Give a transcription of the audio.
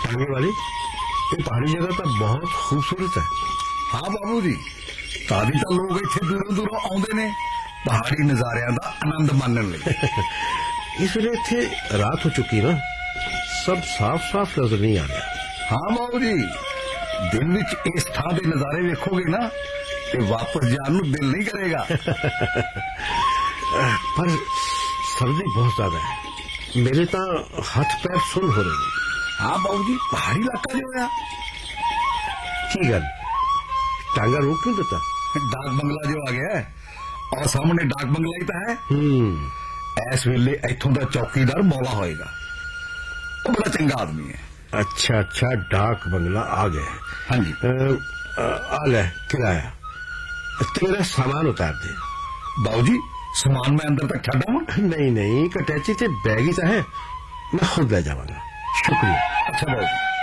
टांगे वाली ये पहाड़ी जगह तो बहुत खूबसूरत है। हाँ बाबू जी, तादी तो लोग इत्थे दूरों दूरों आउंदे ने पहाड़ी नजारियां दा आनंद मानने लई। इस वे इत्थे रात हो चुकी ना, सब साफ साफ नजर नहीं आ रहा। हाँ बाबू जी, दिन विच इस थां दे नजारे वेखोगे ना ते वापस जान नूं दिल नहीं करेगा। पर सर्दी बहुत ज्यादा है, मेरे तो हाथ पैर सुन हो रहे हैं। हाँ बाबू जी, पहाड़ी इलाका जो है की गल टांगा रोक क्यों देता? डाक बंगला जो आ गया है और सामने डाक बंगला ही तो है। इस वेले इत्थों दा चौकीदार मौला होएगा, वो बड़ा चंगा आदमी है। अच्छा अच्छा, डाक बंगला आ गया। हाँ जी। आ ले किराया, तेरा सामान उतार दे। बाबू जी, सामान मैं अंदर तक छड़ा हूं? नहीं नहीं, कटैची ते बैग ही तो है, मैं खुद ले जाऊंगा। शुक्रिया। अच्छा बाबू।